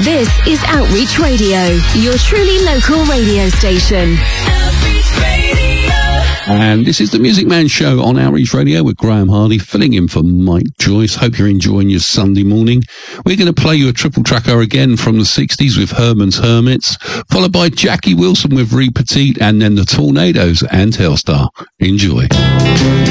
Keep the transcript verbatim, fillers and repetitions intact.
This is Outreach Radio, your truly local radio station. Outreach Radio. And this is the Music Man Show on Outreach Radio with Graham Hardy, filling in for Mike Joyce. Hope you're enjoying your Sunday morning. We're going to play you a triple tracker again from the sixties with Herman's Hermits, followed by Jackie Wilson with Reed Petite, and then the Tornadoes and Telstar. Enjoy.